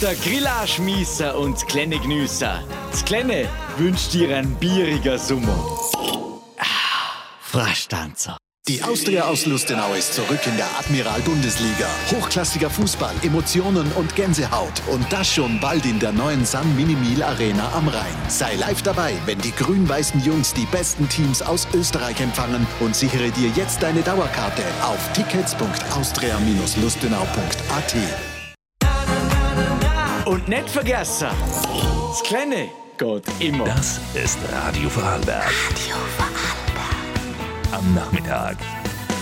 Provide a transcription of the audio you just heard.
der Grillage mieser und das Kleine geniessen. Das Kleine wünscht dir einen bieriger Sommer. Frastanzer. Die Austria aus Lustenau ist zurück in der Admiral-Bundesliga. Hochklassiger Fußball, Emotionen und Gänsehaut. Und das schon bald in der neuen Sun Minimil Arena am Rhein. Sei live dabei, wenn die grün-weißen Jungs die besten Teams aus Österreich empfangen und sichere dir jetzt deine Dauerkarte auf tickets.austria-lustenau.at. Und nicht vergessen, das Kleine geht immer. Das ist Radio Vorarlberg. Radio Vorarlberg. Am Nachmittag.